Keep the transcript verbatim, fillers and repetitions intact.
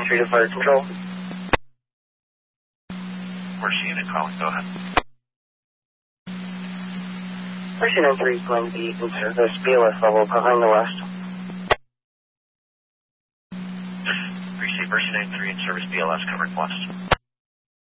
three to fire control. Mercy unit calling, go ahead. Mercy nine three is going to be in service, B L S level behind the west. Appreciate Mercy nine three in service, B L S covering west.